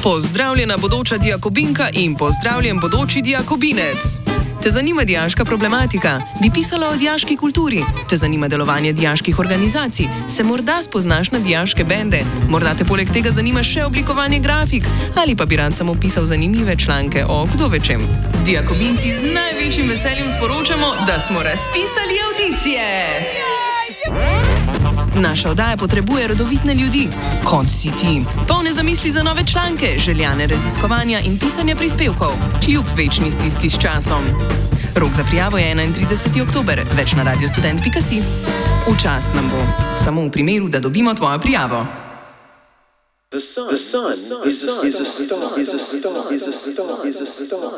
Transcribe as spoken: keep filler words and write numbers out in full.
Pozdravljena bodoča dijakobinka in pozdravljen bodoči dijakobinec. Te zanima dijaška problematika? Bi pisala o dijaški kulturi? Te zanima delovanje dijaških organizacij? Se morda spoznaš na dijaške bende? Morda te poleg tega zanima še oblikovanje grafik? Ali pa bi rad samo pisal zanimive članke o kdo ve čem? Dijakobinci z največjim veseljem sporočamo, da smo razpisali avdicije! Naša oddaja potrebuje rodovitne ljudi, kot si ti. Polne zamisli za nove članke, željane raziskovanja in pisanja prispevkov, kljub večni stiski s časom. Rok za prijavo je enaintrideseti oktober, več na radio student pika si. V čast nam bo, samo v primeru, da dobimo tvojo prijavo. The sun, the sun, the sun is a star, is a star, is a star, is a star.